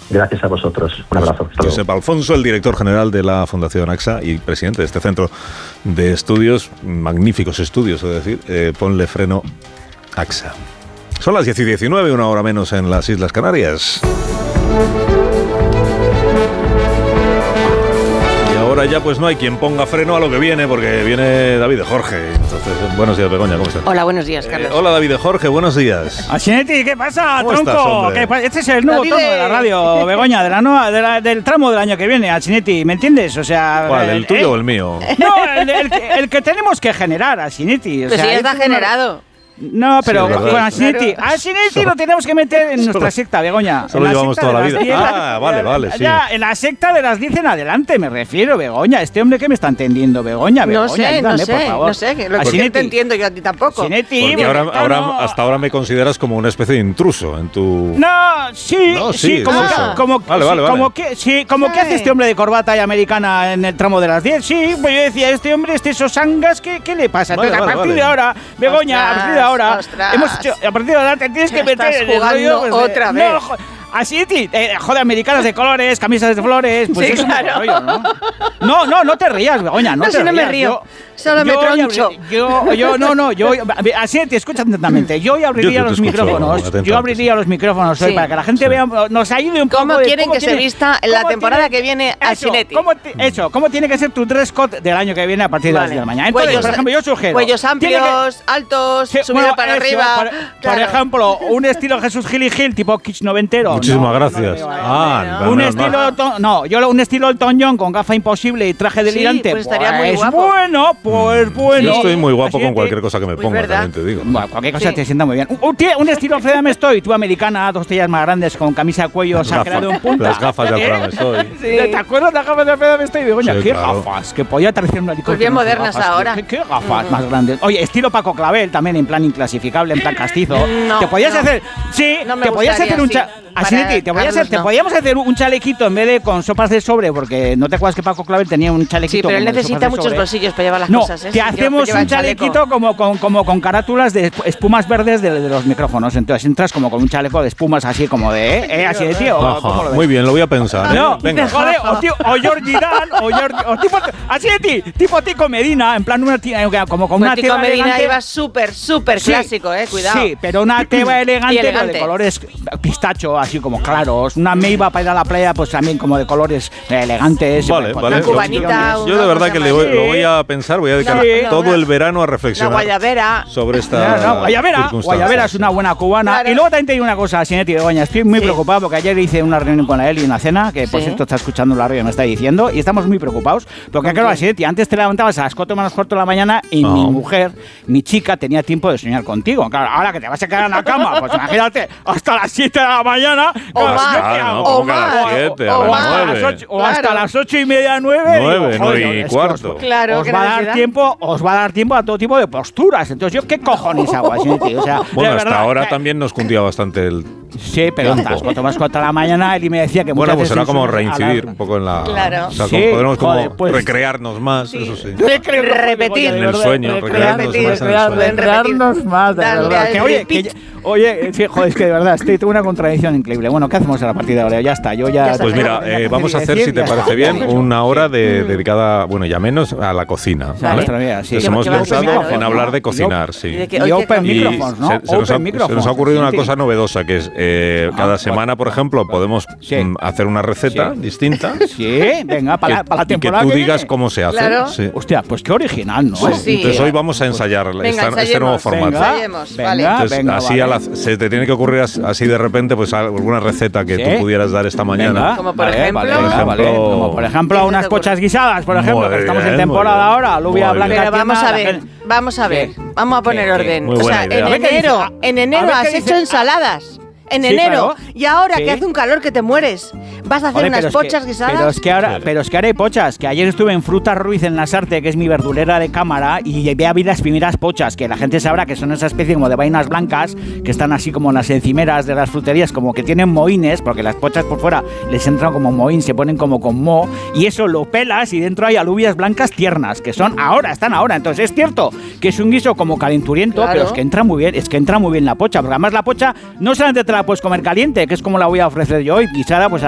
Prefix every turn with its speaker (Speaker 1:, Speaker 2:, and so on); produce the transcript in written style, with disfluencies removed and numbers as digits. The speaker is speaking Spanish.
Speaker 1: Gracias a vosotros. Un abrazo.
Speaker 2: Josep Alfonso, el director general de la Fundación AXA y presidente de este centro de estudios, magníficos estudios, es decir, Ponle Freno AXA. Son las 10:19, una hora menos en las Islas Canarias. Ahora ya pues no hay quien ponga freno a lo que viene, porque viene David de Jorge. Entonces, buenos días, Begoña, ¿cómo estás?
Speaker 3: Hola, buenos días, Carlos.
Speaker 2: Hola, David de Jorge, buenos días.
Speaker 4: Asinetti, ¿qué pasa,
Speaker 2: ¿Cómo
Speaker 4: tronco?
Speaker 2: estás,
Speaker 4: Este es el nuevo tono de la radio, Begoña, del tramo del año que viene, Asinetti, ¿me entiendes? O sea,
Speaker 2: ¿cuál, el tuyo o el mío?
Speaker 4: No, el que tenemos que generar, Asinetti.
Speaker 3: Pues sí, ya está generado.
Speaker 4: No, pero
Speaker 2: sí,
Speaker 4: con Asinetti. Asinetti lo tenemos que meter en nuestra secta, Begoña.
Speaker 2: Solo llevamos toda la vida. Vale, sí.
Speaker 4: Ya, en la secta de las 10 en adelante me refiero, Begoña. Este hombre que me está entendiendo, Begoña.
Speaker 3: No sé,
Speaker 4: ayúdame, por favor.
Speaker 3: no sé. Lo que no te entiendo yo a ti tampoco.
Speaker 4: Asinetti,
Speaker 2: porque hasta ahora me consideras como una especie de intruso en tu...
Speaker 4: No, sí, como que hace este hombre de corbata y americana en el tramo de las 10. Sí, pues yo decía, este hombre, sosangas, ¿qué le pasa?
Speaker 2: Vale,
Speaker 4: Entonces, a partir de ahora, Begoña, a partir de ahora, a partir de ahora te tienes que meter en el rollo
Speaker 3: otra vez.
Speaker 4: Así, joder, americanas de colores, camisas de flores, pues
Speaker 3: sí,
Speaker 4: eso
Speaker 3: claro.
Speaker 4: Es un rollo, ¿no? No te rías, Begoña, no te rías.
Speaker 3: No me río, solo me troncho.
Speaker 4: Así te escucha atentamente. Yo abriría los micrófonos. Yo abriría los micrófonos hoy para que la gente vea, nos ayude un poco.
Speaker 3: ¿Cómo quieren que se vista en la temporada que viene Asinetti?
Speaker 4: ¿Cómo tiene que ser tu dress code del año que viene a partir de las 10 de la mañana? Entonces, por ejemplo, yo sugiero...
Speaker 3: Cuellos amplios, altos, subido para arriba...
Speaker 4: Por ejemplo, un estilo Jesús Gil y Gil, tipo kitsch noventero.
Speaker 2: Muchísimas gracias.
Speaker 4: Un estilo Elton John con gafa imposible y traje delirante.
Speaker 3: Pues estaría muy guapo.
Speaker 4: Bueno.
Speaker 2: Yo estoy muy guapo con cualquier cosa que me ponga, también te digo.
Speaker 4: Bueno, cualquier cosa te sienta muy bien. Un estilo Fred Amestoy, tú americana, 2 tallas más grandes, con camisa de cuello sacrado en punta.
Speaker 2: Las gafas de Fred Amestoy.
Speaker 4: ¿Te acuerdas de las gafas de Fred Amestoy? Begoña, qué gafas, que podía aterrizar una
Speaker 3: pues bien modernas ahora.
Speaker 4: ¿Qué gafas más grandes? Oye, estilo Paco Clavel, también en plan inclasificable, en plan castizo.
Speaker 3: Te
Speaker 4: podías hacer... Sí, te podías hacer un... Te podíamos hacer un chalequito en vez de con sopas de sobre, porque no te acuerdas que Paco Clavel tenía un chalequito.
Speaker 3: Sí, pero él necesita muchos bolsillos para llevar las cosas.
Speaker 4: Te hacemos un chalequito como con carátulas de espumas verdes de los micrófonos. Entonces entras como con un chaleco de espumas así como de, así de tío.
Speaker 2: Muy bien, lo voy a pensar.
Speaker 4: No, venga. Joder, o Georgie Dan, o tipo, así de ti, tipo Tico Medina, en plan como con una teba
Speaker 3: Medina
Speaker 4: elegante.
Speaker 3: Iba súper clásico, cuidado.
Speaker 4: Sí, pero una teba elegante de colores pistacho, así como claros. Una meiva para ir a la playa, pues también como de colores elegantes.
Speaker 2: Vale.
Speaker 3: Una cubanita.
Speaker 2: Yo de verdad que lo voy a pensar, voy a dedicar todo el verano a reflexionar.
Speaker 3: La guayabera.
Speaker 2: Sobre esta
Speaker 4: Guayabera es una buena cubana. Claro. Y luego también te digo una cosa, Asinetti, Begoña, estoy muy preocupado porque ayer hice una reunión con él y una cena, que por cierto está escuchando la radio y me está diciendo, y estamos muy preocupados, porque claro, Asinetti, antes te levantabas a las 4 menos cuarto de la mañana y mi mujer, mi chica, tenía tiempo de soñar contigo. Claro, ahora que te vas a quedar en la cama, pues imagínate, hasta las 7 de la mañana,
Speaker 3: o
Speaker 4: hasta las 8:30, 9
Speaker 2: y cuarto.
Speaker 3: Claro,
Speaker 4: os va a dar tiempo a todo tipo de posturas. Entonces, ¿yo qué cojones hago, Asinetti? O sea,
Speaker 2: bueno, hasta ahora también nos cundía bastante el...
Speaker 4: Sí, pero hasta las 4 más 4 de la mañana él me decía que muchas veces...
Speaker 2: Bueno, pues será como reincidir un poco en la...
Speaker 3: Claro.
Speaker 2: O sea, podremos recrearnos más, eso sí.
Speaker 3: Repetir.
Speaker 2: En el sueño,
Speaker 4: recrearnos más, de verdad. Oye, joder, es que de verdad, tengo una contradicción increíble. Bueno, ¿qué hacemos a la partida de ahora? Ya está, yo ya...
Speaker 2: Pues mira, vamos a hacer, si te parece bien, una hora dedicada, bueno, ya menos a la la cocina. ¿Vale?
Speaker 4: Sí.
Speaker 2: Nos hemos pensado en hablar de cocinar, sí.
Speaker 4: Y Open Microphones, ¿no?
Speaker 2: Se nos ha ocurrido una cosa novedosa, que es cada semana, por ejemplo, podemos hacer una receta distinta.
Speaker 4: Sí, venga, para la temporada
Speaker 2: que tú digas cómo se hace.
Speaker 3: Claro.
Speaker 2: Sí.
Speaker 4: Hostia, pues qué original, ¿no?
Speaker 3: Sí.
Speaker 2: Entonces hoy vamos a ensayar este nuevo formato.
Speaker 3: Venga,
Speaker 2: así se te tiene que ocurrir así de repente pues alguna receta que tú pudieras dar esta mañana.
Speaker 3: Como por ejemplo,
Speaker 4: como por ejemplo unas pochas guisadas, por ejemplo, que estamos en temporada ahora, alubia blanca.
Speaker 3: Pero vamos a ver, vamos a poner orden. O sea, en enero has hecho ensaladas. En enero, claro. Y ahora que hace un calor que te mueres, vas a hacer unas pochas guisadas.
Speaker 4: Pero es que ahora hay pochas, que ayer estuve en Frutas Ruiz en Lasarte, que es mi verdulera de cámara, y vi las primeras pochas, que la gente sabrá que son esa especie como de vainas blancas, que están así como en las encimeras de las fruterías, como que tienen mohines, porque las pochas por fuera les entran como mohín, se ponen como con moho, y eso lo pelas y dentro hay alubias blancas tiernas, que están ahora. Entonces es cierto que es un guiso como calenturiento, claro. Pero es que entra muy bien, la pocha, porque además la pocha no solamente te la puedes comer caliente, que es como la voy a ofrecer yo hoy, guisada pues